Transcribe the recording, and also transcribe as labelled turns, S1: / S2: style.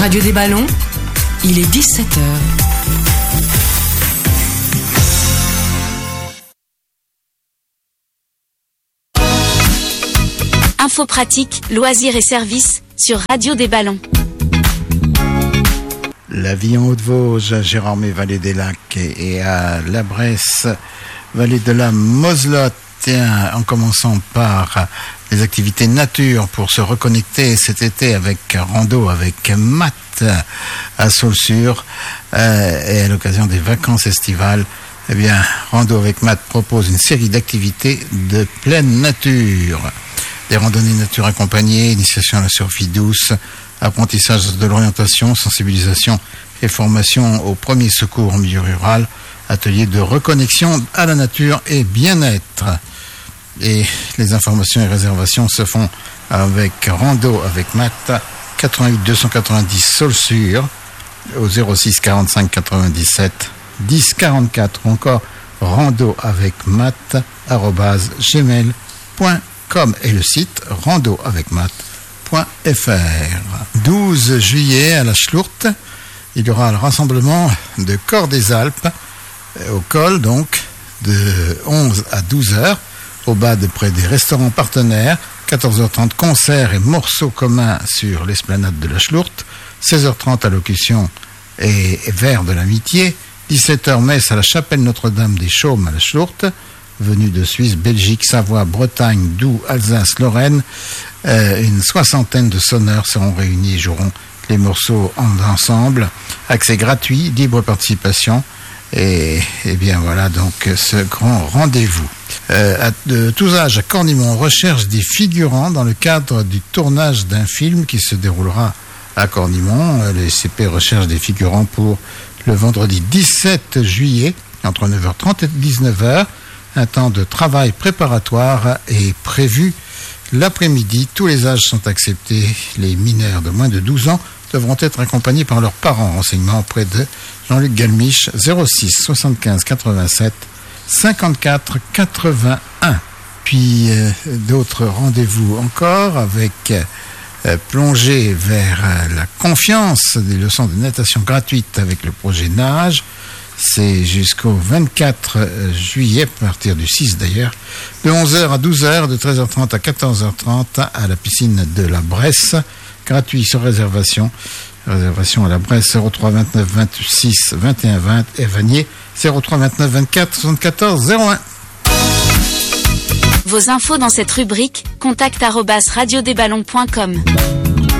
S1: Radio des Ballons, il est 17h.
S2: Info pratique, loisirs et services sur Radio des Ballons.
S3: La vie en Haute-Vosges, à Gérardmer, vallée des Lacs, et à La Bresse, vallée de la Moselotte. Tiens, en commençant par les activités nature pour se reconnecter cet été avec rando avec Matt à Saulsure, et à l'occasion des vacances estivales. Eh bien, Rando avec Matt propose une série d'activités de pleine nature. Des randonnées nature accompagnées, initiation à la survie douce, apprentissage de l'orientation, sensibilisation et formation au premier secours en milieu rural, atelier de reconnexion à la nature et bien-être. Et les informations et réservations se font avec Rando avec Matt, 88 290 Saulsure, au 06 45 97 10 44, ou encore Rando avec Matt @gmail.com, et le site randoavecmatt.fr. 12 juillet à la Schlourte, il y aura le rassemblement de Corps des Alpes au col, donc de 11 à 12h, au bad près des restaurants partenaires. 14h30 concert et morceaux communs sur l'esplanade de la Schlourte. 16h30 allocution et vers de l'amitié. 17h messe à la chapelle Notre-Dame des Chaumes à la Schlourte. Venus de Suisse, Belgique, Savoie, Bretagne, Doubs, Alsace, Lorraine. Une soixantaine de sonneurs seront réunis et joueront les morceaux ensemble. Accès gratuit, libre participation. Et bien voilà donc ce grand rendez-vous. De tous âges à Cornimont, on recherche des figurants dans le cadre du tournage d'un film qui se déroulera à Cornimont. Les CP recherchent des figurants pour le vendredi 17 juillet entre 9h30 et 19h. Un temps de travail préparatoire est prévu l'après-midi. Tous les âges sont acceptés. Les mineurs de moins de 12 ans devront être accompagnés par leurs parents. Renseignements auprès de Jean-Luc Galmiche, 06 75 87 54 81. Puis d'autres rendez-vous encore avec plongée vers la confiance, des leçons de natation gratuites avec le projet Nage. C'est jusqu'au 24 juillet, à partir du 6 d'ailleurs, de 11h à 12h, de 13h30 à 14h30 à la piscine de la Bresse. Gratuit sur réservation. Réservation à la Bresse, 03 29 26 21 20, et Vanier, 03 29 24 74 01.
S2: Vos infos dans cette rubrique, contact@radiodesballons.com.